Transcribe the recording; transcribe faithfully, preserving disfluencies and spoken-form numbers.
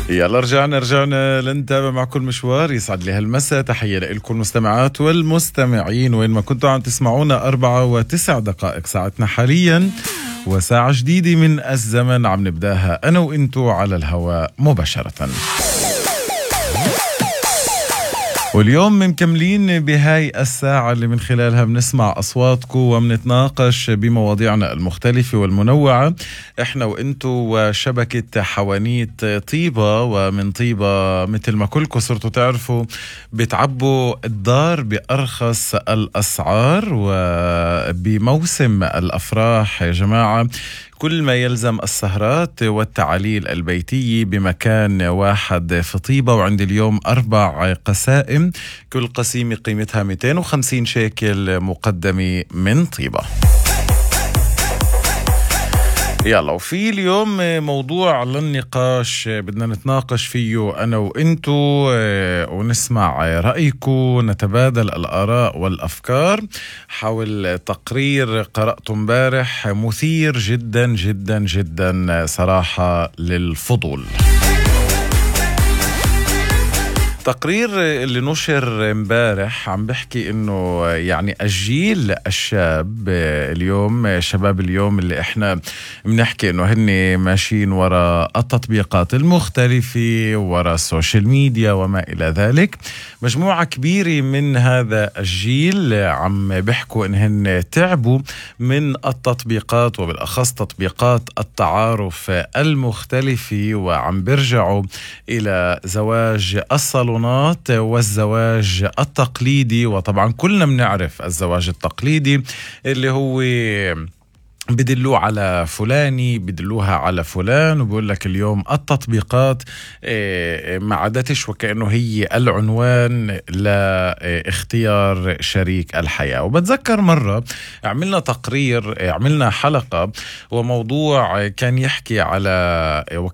يلا رجعنا رجعنا لنتابع معكم المشوار. يسعد لي هالمساء، تحية لكم المستمعات والمستمعين وين ما كنتوا عم تسمعونا. أربعة وتسع دقائق ساعتنا حاليا، وساعة جديدة من الزمن عم نبداها أنا وإنتو على الهواء مباشرة. واليوم مكملين بهاي الساعة اللي من خلالها بنسمع أصواتكم وبنتناقش بمواضيعنا المختلفة والمنوعة، إحنا وإنتو وشبكة حوانيت طيبة. ومن طيبة مثل ما كلكم صرتوا تعرفوا بتعبوا الدار بأرخص الأسعار، وبموسم الأفراح يا جماعة كل ما يلزم السهرات والتعاليل البيتية بمكان واحد في طيبة. وعند اليوم أربع قسائم، كل قسيمة قيمتها مئتين وخمسين شيكل مقدمة من طيبة. يلا، وفي اليوم موضوع للنقاش بدنا نتناقش فيه أنا وإنتو ونسمع رأيكم، نتبادل الآراء والأفكار حول تقرير قرأته امبارح مثير جدا جدا جدا صراحة للفضول. تقرير اللي نشر امبارح عم بحكي انه يعني الجيل الشاب اليوم، شباب اليوم اللي احنا بنحكي انه هن ماشيين وراء التطبيقات المختلفة، وراء السوشيال ميديا وما الى ذلك. مجموعة كبيرة من هذا الجيل عم بيحكوا انهن تعبوا من التطبيقات، وبالاخص تطبيقات التعارف المختلفة، وعم بيرجعوا الى زواج الصالون والزواج التقليدي. وطبعا كلنا بنعرف الزواج التقليدي اللي هو بدلوه على فلاني، بدلوها على فلان، وبقول لك اليوم التطبيقات ما عادتش وكأنه هي العنوان لاختيار شريك الحياة. وبتذكر مرة عملنا تقرير، عملنا حلقة وموضوع كان يحكي على